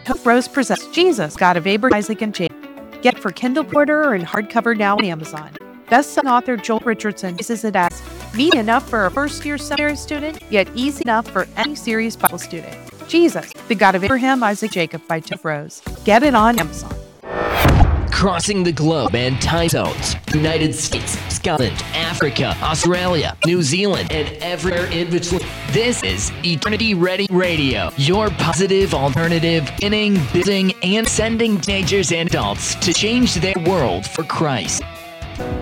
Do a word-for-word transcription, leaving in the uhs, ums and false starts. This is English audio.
Hope Rose presents Jesus, God of Abraham, Isaac, and Jacob. Get it for Kindle Porter and hardcover now on Amazon. Best-selling author Joel Richardson uses it as meaty enough for a first-year seminary student, yet easy enough for any serious Bible student. Jesus, the God of Abraham, Isaac, Jacob by Hope Rose. Get it on Amazon. Crossing the globe and time zones. United States, Scotland, Africa, Australia, New Zealand, and everywhere in between. This is Eternity Ready Radio, your positive alternative, inning, building, and sending teenagers and adults to change their world for Christ.